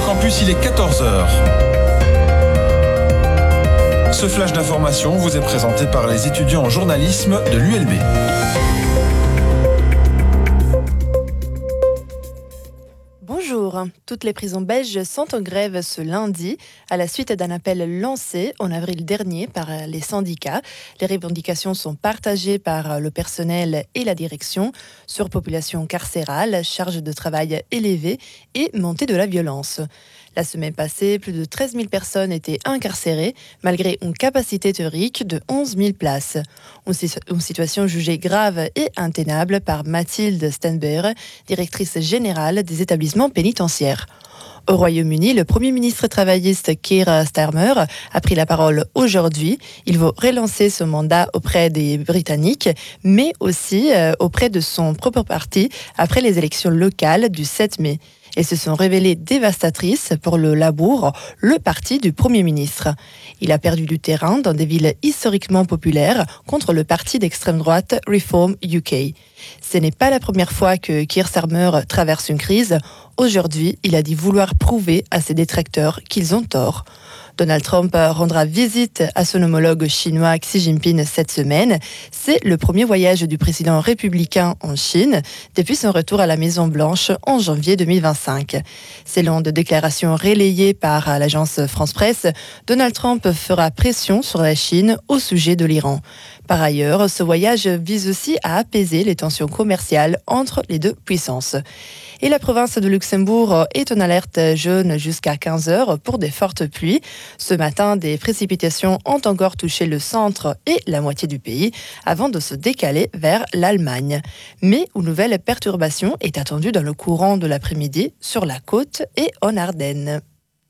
Campus, il est 14h. Ce flash d'information vous est présenté par les étudiants en journalisme de l'ULB. Bonjour, toutes les prisons belges sont en grève ce lundi à la suite d'un appel lancé en avril dernier par les syndicats. Les revendications sont partagées par le personnel et la direction: surpopulation carcérale, charge de travail élevée et montée de la violence. La semaine passée, plus de 13 000 personnes étaient incarcérées malgré une capacité théorique de 11 000 places. Une situation jugée grave et intenable par Mathilde Stenberg, directrice générale des établissements pénitentiaires. Au Royaume-Uni, le Premier ministre travailliste Keir Starmer a pris la parole aujourd'hui. Il va relancer son mandat auprès des Britanniques, mais aussi auprès de son propre parti après les élections locales du 7 mai. Elles se sont révélées dévastatrices pour le Labour, le parti du Premier ministre. Il a perdu du terrain dans des villes historiquement populaires contre le parti d'extrême droite Reform UK. Ce n'est pas la première fois que Keir Starmer traverse une crise. Aujourd'hui, il a dit vouloir prouver à ses détracteurs qu'ils ont tort. Donald Trump rendra visite à son homologue chinois Xi Jinping cette semaine. C'est le premier voyage du président républicain en Chine depuis son retour à la Maison-Blanche en janvier 2025. Selon des déclarations relayées par l'agence France Presse, Donald Trump fera pression sur la Chine au sujet de l'Iran. Par ailleurs, ce voyage vise aussi à apaiser les tensions commerciales entre les deux puissances. Et la province de Luxembourg est en alerte jaune jusqu'à 15h pour des fortes pluies. Ce matin, des précipitations ont encore touché le centre et la moitié du pays avant de se décaler vers l'Allemagne. Mais une nouvelle perturbation est attendue dans le courant de l'après-midi sur la côte et en Ardennes.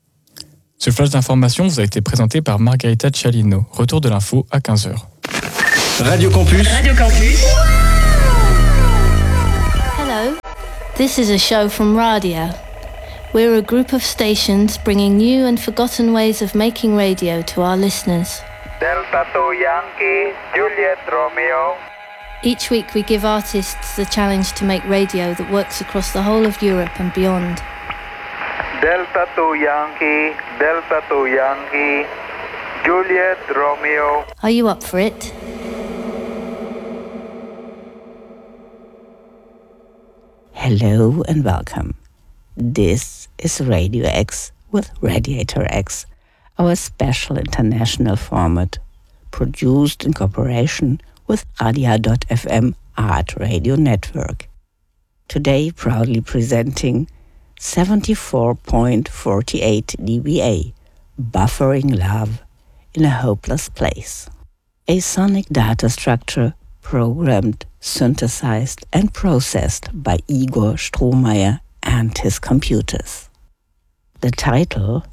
Ce flash d'information vous a été présenté par Margarita Cialino. Retour de l'info à 15h. Radio Campus. Radio Campus. Hello, this is a show from Radio. We're a group of stations bringing new and forgotten ways of making radio to our listeners. Delta 2 Yankee, Juliet Romeo. Each week we give artists the challenge to make radio that works across the whole of Europe and beyond. Delta 2 Yankee, Juliet Romeo. Are you up for it? Hello and welcome. This is Radio X with Radiator X, our special international format, produced in cooperation with Radia.fm Art Radio Network. Today proudly presenting 74.48 dBA, Buffering Love in a Hopeless Place. A sonic data structure programmed, synthesized and processed by Igor Strohmeyer and his computers. The title,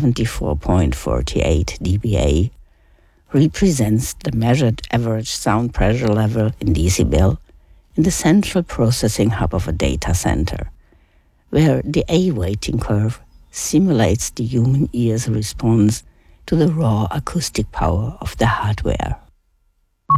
74.48 dBA, represents the measured average sound pressure level in decibel in the central processing hub of a data center, where the A-weighting curve simulates the human ear's response to the raw acoustic power of the hardware.